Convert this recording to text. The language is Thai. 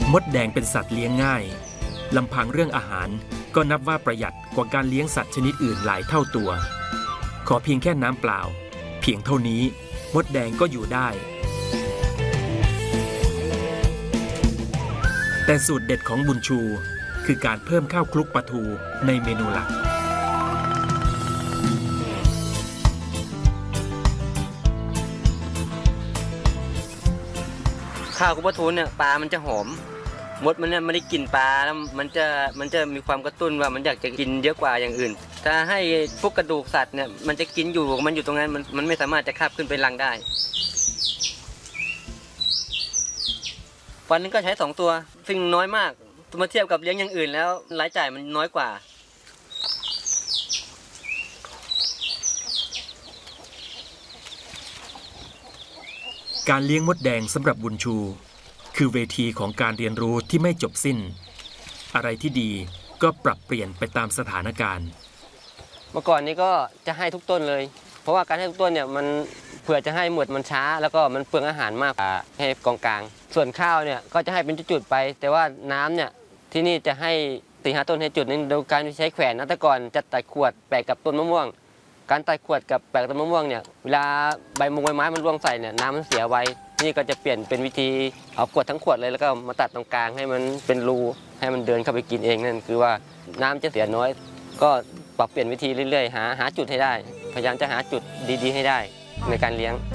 มดแดงเป็นสัตว์เลี้ยงง่ายลำพังเรื่องอาหารก็นับว่าประหยัดกว่าการเลี้ยงสัตว์ชนิดอื่นหลายเท่าตัวขอเพียงแค่น้ำเปล่าเพียงเท่านี้มดแดงก็อยู่ได้แต่สูตรเด็ดของบุญชูคือการเพิ่มข้าวคลุกปลาทูในเมนูหลักข้าวคลุกปลาทูเนี่ยปลามันจะหอมมดมันเนี่ยไม่ได้กินปลาแล้วมันจะมีความกระตุ้นว่ามันอยากจะกินเยอะกว่าอย่างอื่นถ้าให้พวกกระดูกสัตว์เนี่ยมันจะกินอยู่มันอยู่ตรงนั้นมันไม่สามารถจะคาบขึ้นไปรังได้วันนึงก็ใช้2ตัวซึ่งน้อยมากมาเทียบกับเลี้ยงอย่างอื่นแล้วรายจ่ายมันน้อยกว่าการเลี้ยงมดแดงสำหรับบุญชูคือเวทีของการเรียนรู้ที่ไม่จบสิ้นอะไรที่ดีก็ปรับเปลี่ยนไปตามสถานการณ์เมื่อก่อนนี้ก็จะให้ทุกต้นเลยเพราะว่าการให้ทุกต้นเนี่ยมันเผื่อจะให้หมดมันช้าแล้วก็มันเปลืองอาหารมากให้กองกลางส่วนข้าวเนี่ยก็จะให้เป็นจุดๆไปแต่ว่าน้ำเนี่ยที่นี่จะให้4-5 ต้นให้จุดนึงโดยการใช้แขวนนะแต่ก่อนจะตัดขวดแปะกับต้นมะม่วงการตัดขวดกับแปะกับต้นมะม่วงเนี่ยเวลาใบไม้มันร่วงใส่เนี่ยน้ำมันเสียไวนี่ก็จะเปลี่ยนเป็นวิธีเอาขวดทั้งขวดเลยแล้วก็มาตัดตรงกลางให้มันเป็นรูให้มันเดินเข้าไปกินเองนั่นคือว่าน้ำจะเสียน้อยก็ปรับเปลี่ยนวิธีเรื่อยๆหาจุดให้ได้พยายามจะหาจุดดีๆให้ได้ในการเลี้ยง